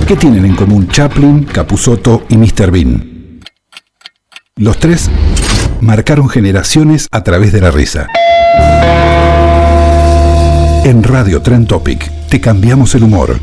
¿Qué tienen en común Chaplin, Capusotto y Mr. Bean? Los tres marcaron generaciones a través de la risa. En Radio Trend Topic te cambiamos el humor.